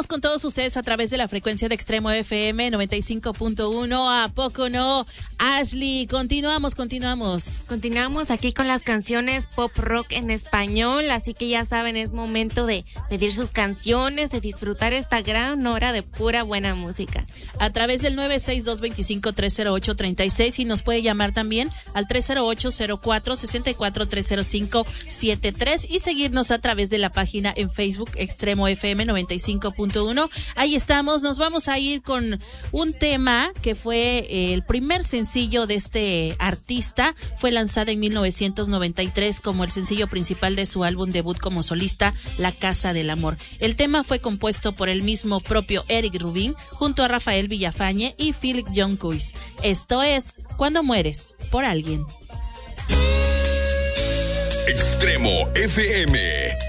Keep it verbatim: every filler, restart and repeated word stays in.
Estamos con todos ustedes a través de la frecuencia de Extremo F M noventa y cinco punto uno. ¿A poco no? Ashley, continuamos, continuamos. Continuamos aquí con las canciones pop rock en español, así que ya saben, es momento de pedir sus canciones, de disfrutar esta gran hora de pura buena música. A través del nueve seis dos dos cinco, tres cero ocho, tres seis y nos puede llamar también al tres cero ocho, cero cuatro, seis cuatro, tres cero cinco, siete tres y seguirnos a través de la página en Facebook Extremo F M noventa y cinco punto uno. Ahí estamos, nos vamos a ir con un tema que fue eh, el primer sencillo de este artista. Fue lanzado en mil novecientos noventa y tres como el sencillo principal de su álbum debut como solista, La Casa del Amor. El tema fue compuesto por el mismo propio Eric Rubin junto a Rafael Villafañe y Philip Jonquist. Esto es Cuando mueres por alguien. Extremo F M.